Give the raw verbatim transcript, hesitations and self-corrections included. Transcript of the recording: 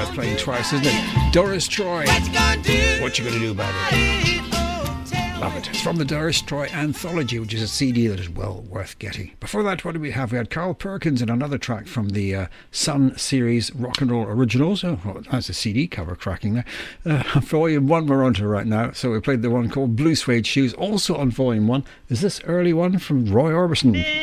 worth playing twice, isn't it? Doris Troy. What you gonna do about it? Love it. It's from the Doris Troy Anthology, which is a C D that is well worth getting. Before that, what did we have? We had Carl Perkins and another track from the uh, Sun series Rock and Roll Originals. Oh, well, that's a C D cover cracking there. Uh, volume one we're onto right now. So we played the one called Blue Suede Shoes, also on volume one. Is this early one from Roy Orbison?